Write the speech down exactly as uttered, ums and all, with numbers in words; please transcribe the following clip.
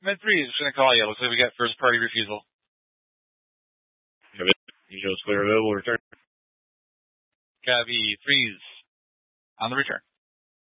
Mid three is going to call you. Looks like we got first party refusal. You know, it's clear available return. Copy, freeze. On the return.